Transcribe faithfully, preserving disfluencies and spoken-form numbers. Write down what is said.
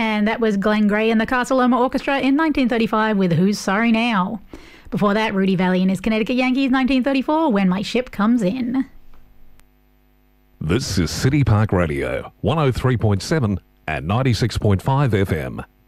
And that was Glenn Gray and the Casa Loma Orchestra in nineteen thirty-five with Who's Sorry Now. Before that, Rudy Valley and his Connecticut Yankees, nineteen thirty-four, When My Ship Comes In. This is City Park Radio, one oh three point seven and ninety-six point five F M.